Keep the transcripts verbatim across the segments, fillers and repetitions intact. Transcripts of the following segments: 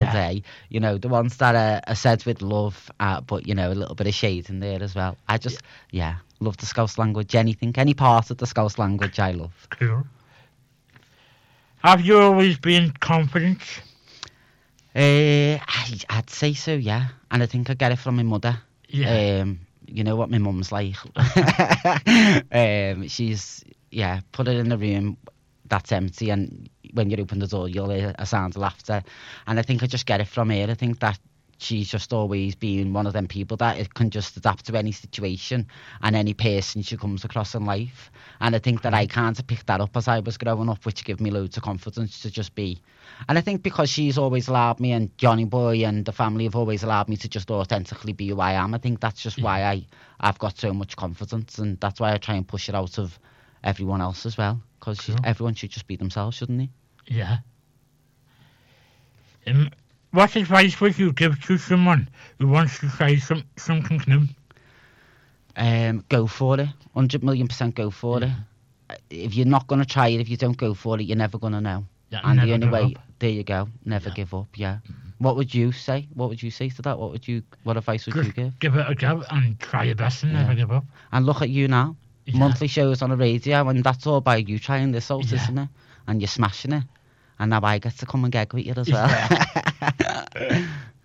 yeah. day. You know, the ones that are, are said with love, uh, but, you know, a little bit of shade in there as well. I just, yeah, yeah love the Scouse language. Anything, any part of the Scouse language I love. Cool. Have you always been confident? Uh, I, I'd say so, yeah. And I think I get it from my mother. Yeah. Um, you know what my mum's like. um, she's, yeah, put it in a room that's empty, and when you open the door, you'll hear a sound of laughter. And I think I just get it from her. I think that she's just always been one of them people that it can just adapt to any situation and any person she comes across in life. And I think that I kind of picked that up as I was growing up, which gave me loads of confidence to just be. And I think because she's always allowed me, and Johnny Boy and the family have always allowed me to just authentically be who I am, I think that's just yeah. why I, I've got so much confidence, and that's why I try and push it out of everyone else as well, because cool. everyone should just be themselves, shouldn't they? Yeah. Um, what advice would you give to someone who wants to try some, something new? Um, go for it. one hundred million percent go for yeah. it. If you're not going to try it, if you don't go for it, you're never going to know. Yeah, and the only way, up. there you go, never yeah. give up, yeah. Mm-hmm. What would you say? What would you say to that? What would you? What advice would Just you give? Give it a go and try your best and yeah. never give up. And look at you now. Yeah. Monthly shows on the radio, and that's all by you trying this out, yeah. isn't it? And you're smashing it. And now I get to come and gag with you as well. Yeah.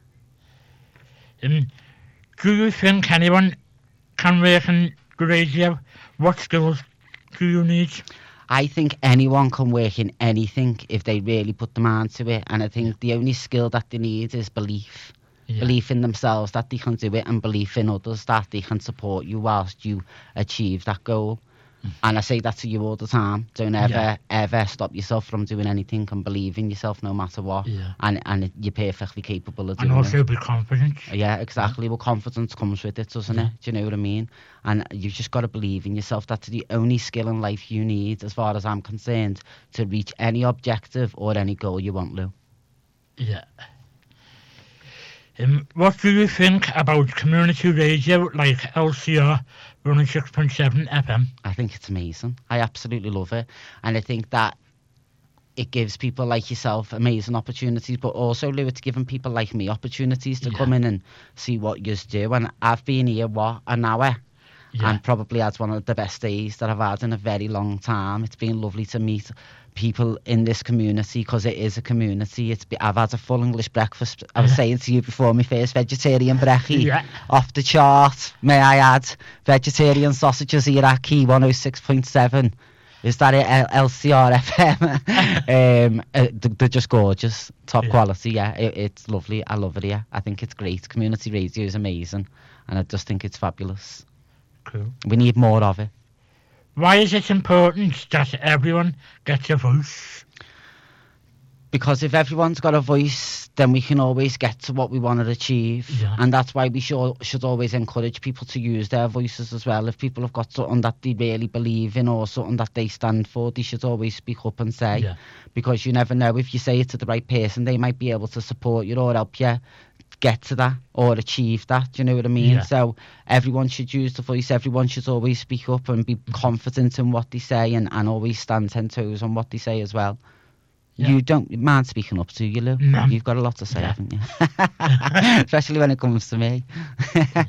um, do you think anyone can work in the radio? What skills do you need? I think anyone can work in anything if they really put their mind to it. And I think the only skill that they need is belief. Yeah. Belief in themselves that they can do it, and belief in others that they can support you whilst you achieve that goal. Mm. And I say that to you all the time. Don't ever, yeah. ever stop yourself from doing anything, and believe in yourself no matter what. Yeah. And and you're perfectly capable of doing it. And also it. Be confident. Yeah, exactly. Yeah. Well, confidence comes with it, doesn't yeah. it? Do you know what I mean? And you've just got to believe in yourself. That's the only skill in life you need, as far as I'm concerned, to reach any objective or any goal you want, Lou. Yeah. Um, what do you think about community radio like L C R one oh six point seven F M? I think it's amazing. I absolutely love it. And I think that it gives people like yourself amazing opportunities, but also, Lou, it's giving people like me opportunities to yeah. come in and see what you do. And I've been here, what, an hour? Yeah. And probably had one of the best days that I've had in a very long time. It's been lovely to meet people in this community, because it is a community. It's be, I've had a full English breakfast. I was yeah. saying to you before, my first vegetarian brekkie, yeah. off the chart, may I add. Vegetarian sausages, Iraqi, one oh six point seven. Is that it? L C R F M. um, uh, they're just gorgeous, top yeah. quality. Yeah, it, it's lovely. I love it here. I think it's great. Community radio is amazing, and I just think it's fabulous. Cool. We need more of it. Why is it important that everyone gets a voice? Because if everyone's got a voice, then we can always get to what we want to achieve. Yeah. And that's why we should, should always encourage people to use their voices as well. If people have got something that they really believe in, or something that they stand for, they should always speak up and say. Yeah. Because you never know, if you say it to the right person, they might be able to support you or help you get to that or achieve that. Do you know what I mean? Yeah. So everyone should use the voice. Everyone should always speak up and be mm-hmm. confident in what they say, and, and always stand ten toes on what they say as well. Yeah. You don't mind speaking up to you, Lou? No. You've got a lot to say, yeah. haven't you? Especially when it comes to me. yeah.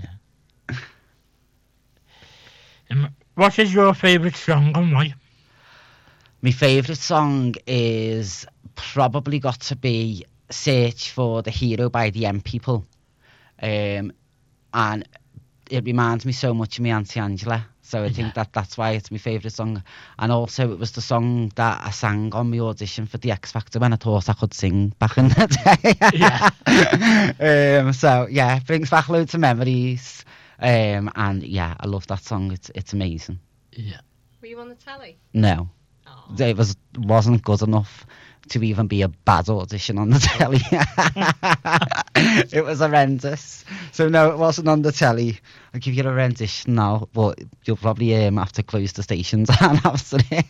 um, what is your favourite song and why? My favourite song is probably got to be Search for the Hero by the M People. Um, and it reminds me so much of my Auntie Angela. So I yeah. think that that's why it's my favourite song. And also it was the song that I sang on my audition for the X Factor when I thought I could sing back in the day. yeah. um, so yeah, it brings back loads of memories. Um, and yeah, I love that song. It's it's amazing. Yeah. Were you on the telly? No. Oh. It was, wasn't good enough to even be a bad audition on the telly. It was horrendous. So no, it wasn't on the telly. I'll give you a rendition now, but you'll probably um, have to close the stations after it.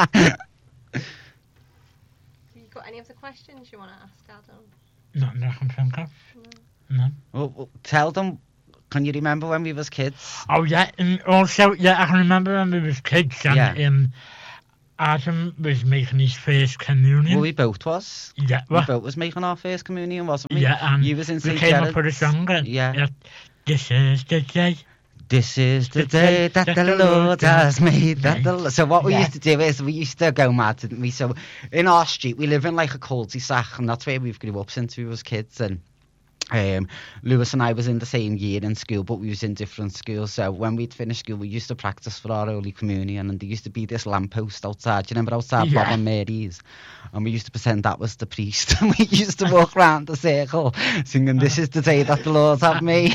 You got any of the questions you want to ask Adam? Not that I can think of. No. no. Well, well, tell them. Can you remember when we was kids? Oh yeah, and also yeah, I can remember when we was kids. And, yeah. Um, Adam was making his first communion. Well, we both was. yeah, We well, both was making our first communion, wasn't we? yeah, and You was in we Saint came Gerard's. up with a song. And, Yeah. This is the day. This is the day that the Lord has made. That the, so what we Yeah. used to do is we used to go mad, didn't we? So in our street, we live in like a cul-de-sac, and that's where we grew up since we was kids. And um, Lewis and I was in the same year in school, but we was in different schools. So when we'd finished school, we used to practice for our Holy Communion, and there used to be this lamppost outside. Do you remember outside Yeah. Bob and Mary's? And we used to pretend that was the priest, and we used to walk round the circle singing, "This is the day that the Lord have made."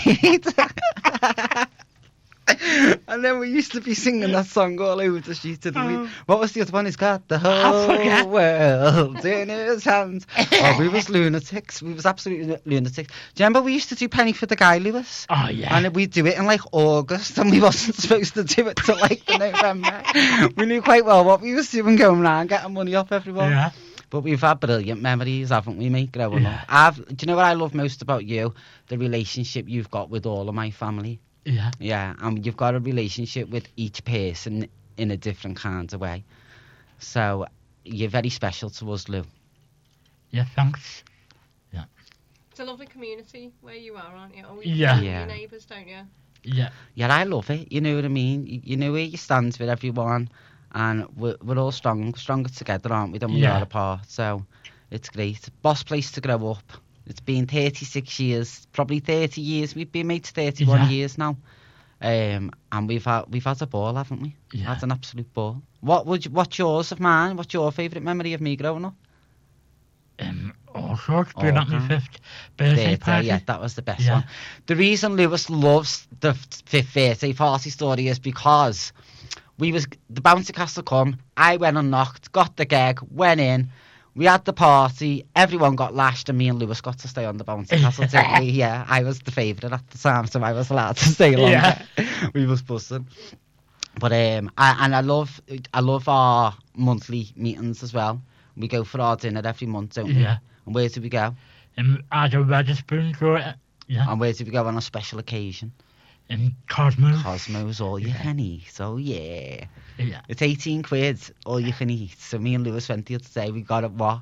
And then we used to be singing that song all over the street, didn't we? Oh. What was the other one? He's got the I whole forget. world in his hands. Oh, we was lunatics. We was absolutely lunatics. Do you remember we used to do Penny for the Guy, Lewis? Oh, yeah. And we'd do it in like August, and we wasn't supposed to do it till like the November. We knew quite well what we was doing, going around getting money off everyone. yeah. But we've had brilliant memories, haven't we, mate, growing Yeah. up? I've, do you know what I love most about you? The relationship you've got with all of my family. Yeah. Yeah, and you've got a relationship with each person in a different kind of way. So you're very special to us, Lou. Yeah, thanks. It's a lovely community where you are, aren't you? Oh, Yeah. You know Yeah. your neighbours, don't you? Yeah. Yeah, I love it. You know what I mean? You, you know where you stand with everyone, and we're, we're all strong, stronger together, aren't we, than we Yeah. are apart. So it's great. Boss place to grow up. It's been thirty-six years, probably thirty years. We've been mates thirty-one Yeah. years now. Um, and we've had we've had a ball, haven't we? Yeah. Had an absolute ball. What would you, what's yours of mine? What's your favourite memory of me growing up? Um, all sorts. Doing All at my kinds. fifth birthday Birthday, party. yeah, that was the best Yeah. one. The reason Lewis loves the f- fifth birthday party story is because we was the bouncy castle come. I went and knocked, got the gig, went in. We had the party. Everyone got lashed, and me and Lewis got to stay on the bouncy castle. Didn't we? Yeah, I was the favourite at the time, so I was allowed to stay longer. Yeah. We was buzzing. But um, I, and I love I love our monthly meetings as well. We go for our dinner every month, don't we? Yeah. And where do we go? Um, I had a Wetherspoon for it. Yeah. And where do we go on a special occasion? In Cosmos. Cosmos, all you Yeah. can eat. So yeah, Yeah. it's eighteen quid, all you can eat. So me and Lewis went the other day. We got it what?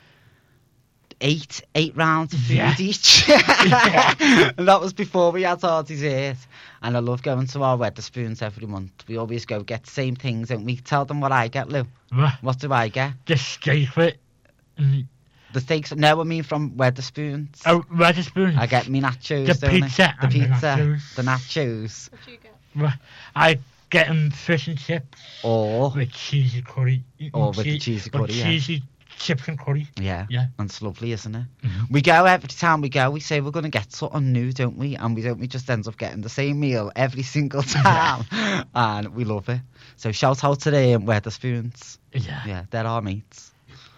Eight, eight rounds of food Yeah. each. And that was before we had our dessert. And I love going to our Wetherspoons every month. We always go get the same things, don't we? Tell them what I get, Lou. Well, What do I get? the steak with and The steaks. No, I mean from Wetherspoons. oh, Wetherspoon. I get me nachos. The don't I? pizza The and the pizza. nachos. The nachos. What do you get? Well, I get them fish and chips Or with cheesy curry. Or with the cheesy but curry, yeah. cheesy chips and curry. yeah. Yeah. And it's lovely, isn't it? Mhm. We go every time we go, we say we're going to get something new, don't we? And we don't, we just end up getting the same meal every single time. And we love it. So shout out to them Wetherspoons. Yeah. Yeah, they're our mates.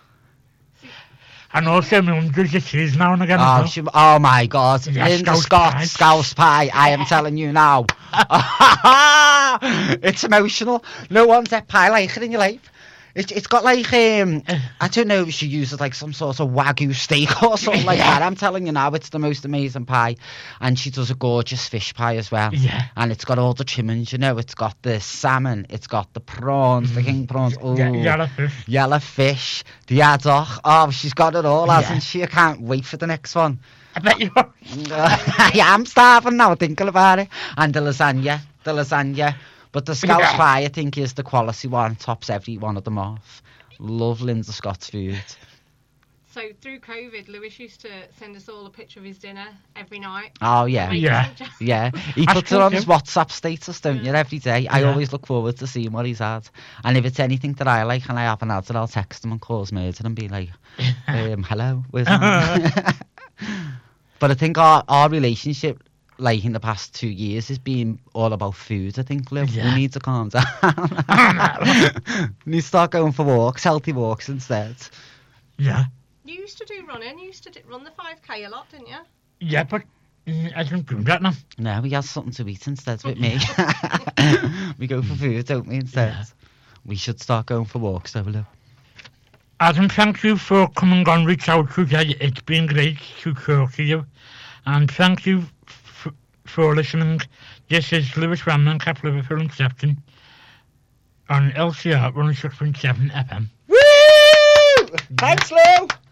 And also, my mum does the cheese now and again. Oh, as she, oh my God. Yeah, Linda Scouse Scott, pie. Scouse Pie. I am telling you now. It's emotional. No one's had pie like it in your life. It's, it's got like, um, I don't know if she uses like some sort of Wagyu steak or something like Yeah. that. I'm telling you now, it's the most amazing pie. And she does a gorgeous fish pie as well. Yeah. And it's got all the trimmings, you know. It's got the salmon, it's got the prawns, the king prawns. Oh, Yeah, yellow fish. yellow fish, the haddock. Oh, she's got it all, Yeah. hasn't she? I can't wait for the next one. I bet you are. Yeah, I'm starving now thinking about it. And the lasagna, the lasagna. But the Scouse Yeah. pie, I think, is the quality one. Tops every one of them off. Love Linda Scott's food. So through COVID, Lewis used to send us all a picture of his dinner every night. Oh, yeah. Make Yeah. us all jealous. Yeah, he I puts it still on do. his WhatsApp status, don't you, every day. I Yeah. always look forward to seeing what he's had. And if it's anything that I like and I haven't had it, I'll text him and cause murder and be like, um, hello, where's that? But I think our, our relationship, like in the past two years, has been all about food, I think, Lou. Yeah. We need to calm down. We need to start going for walks, healthy walks instead. Yeah. You used to do running. You used to do, run the five K a lot, didn't you? Yeah, but mm, I don't do that now. No, we have something to eat instead with me. We go for food, don't we, instead? Yeah. We should start going for walks, though, Lou. Adam, thank you for coming on reach out today. It's been great to talk to you. And thank you f- for listening. This is Lewis Ramman, Cap Liverpool Inception. on L C R one oh six point seven F M. Woo! Thanks, Lou!